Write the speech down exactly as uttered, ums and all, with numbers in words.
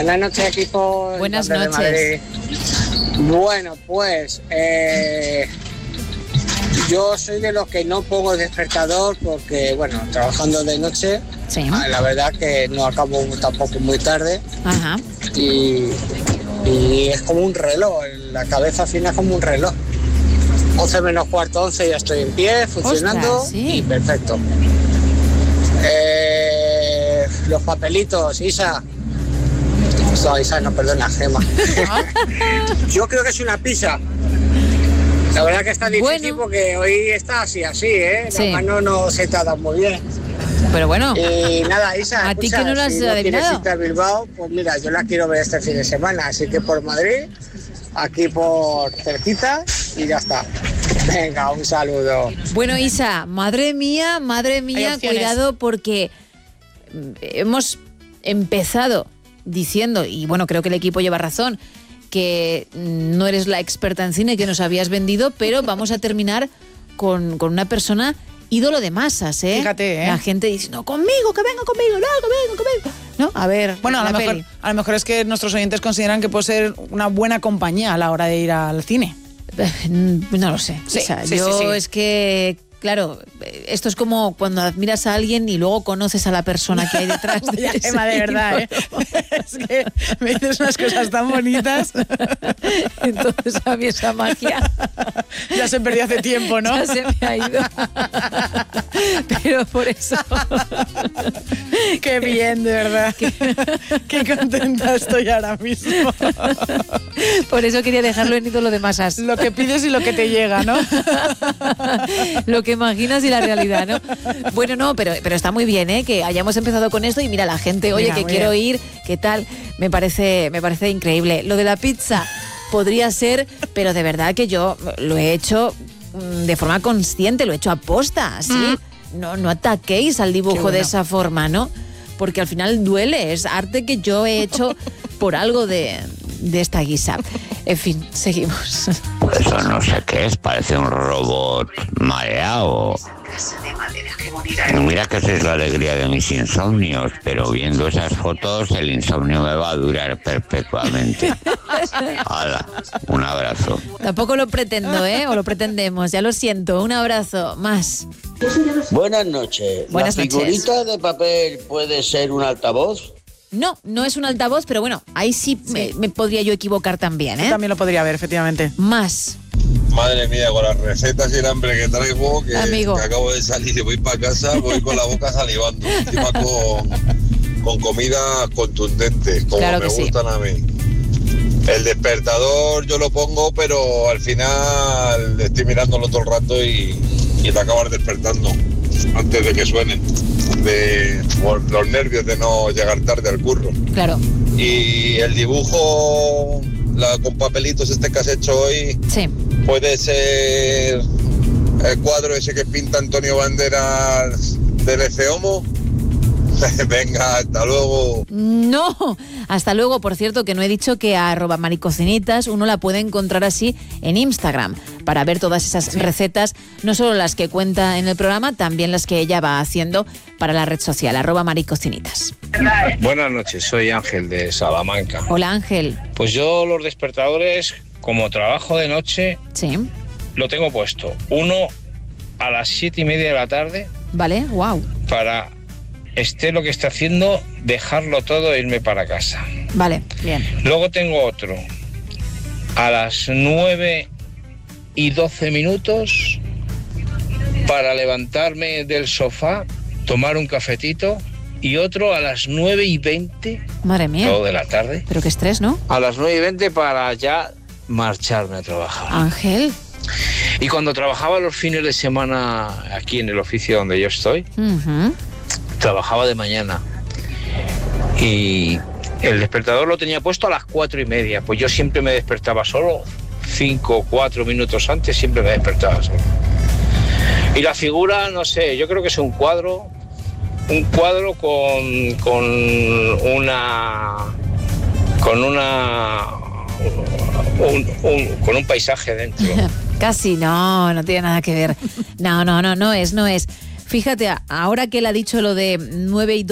Buenas noches, equipo. Buenas de noches. Madrid. Bueno, pues eh, yo soy de los que no pongo el despertador porque, bueno, trabajando de noche, sí. la verdad que no acabo tampoco muy tarde. Ajá. Y, y es como un reloj, la cabeza al final es como un reloj. once menos cuarto, once, ya estoy en pie, funcionando. Ostras, sí. Y perfecto. Eh, los papelitos, Isa. No, Isa, no, perdona, Gema. Yo creo que es una pizza. La verdad que está difícil bueno. porque hoy está así, así, ¿eh? La sí. mano no se te ha dado muy bien. Pero bueno. Y nada, Isa, ¿a escucha, ti que no lo has si no adivinado? quieres irte a Bilbao, pues mira, yo la quiero ver este fin de semana. Así que por Madrid, aquí por cerquita y ya está. Venga, un saludo. Bueno, Isa, madre mía, madre mía, cuidado porque hemos empezado diciendo, y bueno, creo que el equipo lleva razón, que no eres la experta en cine que nos habías vendido, pero vamos a terminar con, con una persona ídolo de masas, ¿eh? Fíjate, ¿eh? La gente dice, no, conmigo, que venga conmigo, no, conmigo, conmigo. No, a ver, bueno, a lo, mejor, peli. a lo mejor es que nuestros oyentes consideran que puede ser una buena compañía a la hora de ir al cine. No lo sé. Sí, o sea, sí, yo sí, sí. es que, claro, esto es como cuando admiras a alguien y luego conoces a la persona que hay detrás de ya, Emma, de verdad, ¿eh? Es que me dices unas cosas tan bonitas. Entonces a mí esa magia ya se perdió hace tiempo, ¿no? Ya se me ha ido. Pero por eso. Qué bien, de verdad. Qué, qué contenta estoy ahora mismo. Por eso quería dejarlo en ídolo de masas. Lo que pides y lo que te llega, ¿no? Lo que imaginas y la realidad, ¿no? Bueno, no, pero, pero está muy bien, ¿eh? Que hayamos empezado con esto y mira, la gente, oye, mira, que quiero bien. ir, ¿qué tal? Me parece, me parece increíble. Lo de la pizza podría ser, pero de verdad que yo lo he hecho de forma consciente, lo he hecho a posta, ¿sí? Mm. No, no ataquéis al dibujo bueno. de esa forma, ¿no? Porque al final duele, es arte que yo he hecho por algo de, de esta guisa. En fin, seguimos. Eso no sé qué es, parece un robot mareado. Mira que esa es la alegría de mis insomnios, pero viendo esas fotos el insomnio me va a durar perpetuamente. Hala, un abrazo. Tampoco lo pretendo, ¿eh? O lo pretendemos, ya lo siento. Un abrazo, más. Buenas noches. Buenas ¿La figurita noches. de papel puede ser un altavoz? No, no es un altavoz, pero bueno, ahí sí, sí. Me, me podría yo equivocar también, ¿eh? También lo podría haber, efectivamente. Más. Madre mía, con las recetas y el hambre que traigo, que, Amigo. que acabo de salir y voy para casa, voy con la boca salivando. Encima con, con comida contundente, como claro me que gustan sí. a mí. El despertador yo lo pongo, pero al final estoy mirándolo todo el rato y, y te acabas despertando antes de que suene. De por los nervios de no llegar tarde al curro. Claro. Y el dibujo la, con papelitos este que has hecho hoy, sí. puede ser el cuadro ese que pinta Antonio Banderas del Efeomo. Venga, hasta luego. No, hasta luego. Por cierto, que no he dicho que a arroba maricocinitas uno la puede encontrar así en Instagram para ver todas esas sí. recetas, no solo las que cuenta en el programa, también las que ella va haciendo para la red social, arroba maricocinitas. Buenas noches, soy Ángel de Salamanca. Hola, Ángel. Pues yo los despertadores, como trabajo de noche, sí. lo tengo puesto. Uno a las siete y media de la tarde. Vale, wow. Para... esté lo que esté haciendo, dejarlo todo e irme para casa. Vale, bien. Luego tengo otro a las nueve y doce minutos para levantarme del sofá, tomar un cafetito, y otro a las nueve y veinte. Madre mía. Todo de la tarde. Pero qué estrés, ¿no? A las nueve y veinte para ya marcharme a trabajar. Ángel. Y cuando trabajaba los fines de semana aquí en el oficio donde yo estoy, uh-huh. trabajaba de mañana y el despertador lo tenía puesto a las cuatro y media. Pues yo siempre me despertaba solo, cinco o cuatro minutos antes siempre me despertaba solo. Y la figura, no sé, yo creo que es un cuadro, un cuadro con, con una, con una, un, un, con un paisaje dentro. Casi, no, no tiene nada que ver. No, no, no, no es, no es. Fíjate, ahora que él ha dicho lo de nueve y